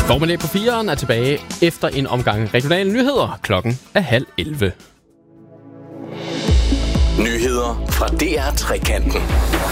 Formiddag på 4'eren er tilbage efter en omgang regionale nyheder. Klokken er 10:30. Nyheder fra DR Trekanten.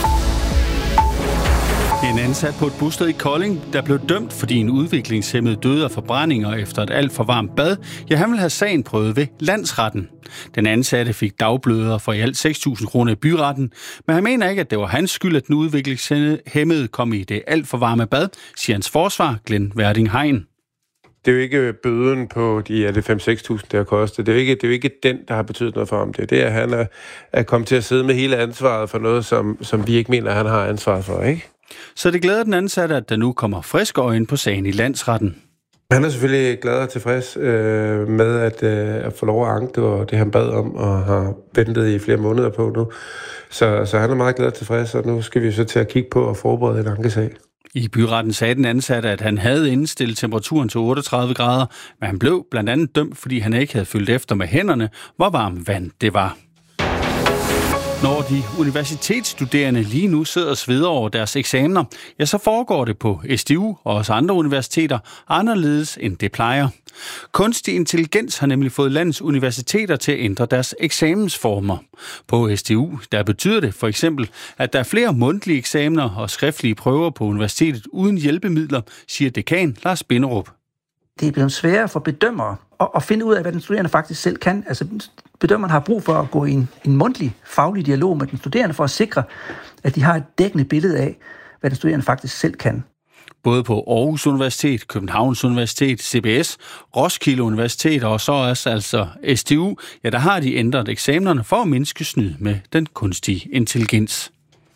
En ansat på et bosted i Kolding, der blev dømt, fordi en udviklingshæmmet døde af forbrændinger efter et alt for varmt bad, han vil have sagen prøvet ved landsretten. Den ansatte fik dagbløder for i alt 6.000 kroner i byretten, men han mener ikke, at det var hans skyld, at den udviklingshæmmede kom i det alt for varme bad, siger hans forsvar, Glenn Verding Hein. Det er jo ikke bøden på de 5-6.000, det har kostet. Det er jo ikke den, der har betydet noget for ham. Det er det, at han er kommet til at sidde med hele ansvaret for noget, som vi ikke mener, han har ansvaret for, ikke? Så det glæder den ansatte, at der nu kommer friske øjne på sagen i landsretten. Han er selvfølgelig glad og tilfreds med at få lov at anke det, og det han bad om, og har ventet i flere måneder på nu. Så han er meget glad og tilfreds, og nu skal vi så til at kigge på og forberede en ankesag. I byretten sagde den ansatte, at han havde indstillet temperaturen til 38 grader, men han blev blandt andet dømt, fordi han ikke havde fyldt efter med hænderne, hvor varmt vand det var. Når de universitetsstuderende lige nu sidder og sveder over deres eksamener, så foregår det på SDU og også andre universiteter anderledes end det plejer. Kunstig intelligens har nemlig fået landets universiteter til at ændre deres eksamensformer. På SDU, der betyder det for eksempel, at der er flere mundtlige eksamener og skriftlige prøver på universitetet uden hjælpemidler, siger dekan Lars Binderup. Det er blevet sværere for bedømmere at finde ud af, hvad den studerende faktisk selv kan. Altså, bedømmeren har brug for at gå i en mundtlig, faglig dialog med den studerende for at sikre, at de har et dækkende billede af, hvad den studerende faktisk selv kan. Både på Aarhus Universitet, Københavns Universitet, CBS, Roskilde Universitet og så også altså SDU, der har de ændret eksamenerne for at mindske snyd med den kunstige intelligens.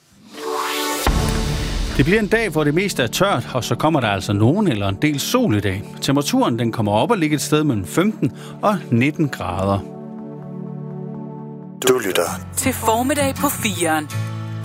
Det bliver en dag, hvor det meste er tørt, og så kommer der altså nogen eller en del sol i dag. Temperaturen den kommer op og ligger et sted mellem 15 og 19 grader. Du lytter til Formiddag på 4'eren.